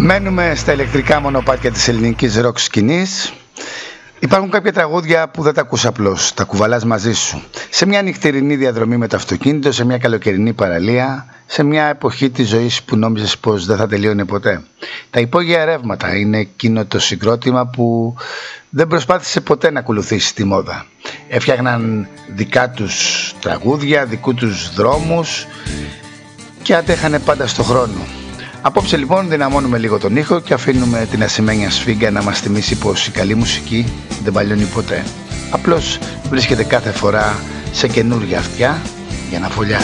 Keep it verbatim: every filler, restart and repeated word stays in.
Μένουμε στα ηλεκτρικά μονοπάτια της ελληνικής ροκ σκηνής. Υπάρχουν κάποια τραγούδια που δεν τα ακούς απλώς, τα κουβαλάς μαζί σου. Σε μια νυχτερινή διαδρομή με το αυτοκίνητο, σε μια καλοκαιρινή παραλία, σε μια εποχή της ζωής που νόμιζες πως δεν θα τελείωνε ποτέ. Τα υπόγεια ρεύματα είναι εκείνο το συγκρότημα που δεν προσπάθησε ποτέ να ακολουθήσει τη μόδα. Έφτιαχναν δικά τους τραγούδια, δικού τους δρόμους και αντέχανε πάντα στο χρόνο. Απόψε λοιπόν δυναμώνουμε λίγο τον ήχο και αφήνουμε την ασημένια σφίγγα να μας θυμίσει πως η καλή μουσική δεν παλιώνει ποτέ. Απλώς βρίσκεται κάθε φορά σε καινούργια αυτιά για να φωλιάσει.